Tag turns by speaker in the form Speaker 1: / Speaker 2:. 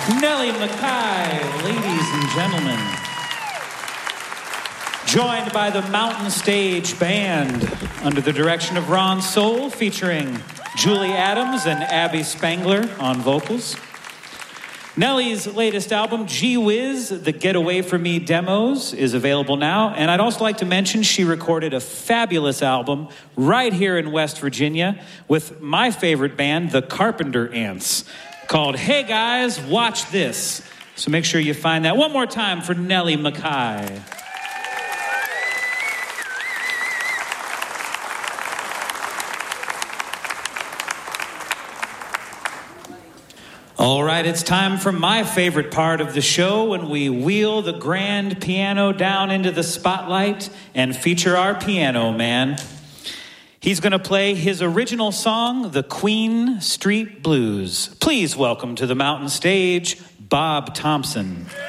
Speaker 1: Nellie Mackay, ladies and gentlemen. Joined by the Mountain Stage Band under the direction of Ron Soul, featuring Julie Adams and Abby Spangler on vocals. Nellie's latest album, Gee Whiz, The Get Away From Me Demos, is available now. And I'd also like to mention she recorded a fabulous album right here in West Virginia with my favorite band, the Carpenter Ants, called Hey Guys, Watch This. So make sure you find that. One more time for Nellie Mackay. All right, it's time for my favorite part of the show when we wheel the grand piano down into the spotlight and feature our piano man. He's going to play his original song, The Queen Street Blues. Please welcome to the Mountain Stage, Bob Thompson.